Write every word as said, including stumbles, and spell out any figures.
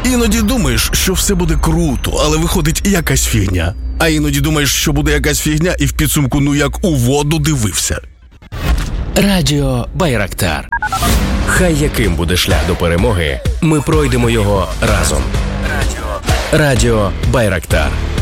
Іноді думаєш, що все буде круто, але виходить якась фігня. А іноді думаєш, що буде якась фігня, і в підсумку ну як у воду дивився. Радіо Байрактар. Хай яким буде шлях до перемоги, ми пройдемо його разом. Радіо Байрактар.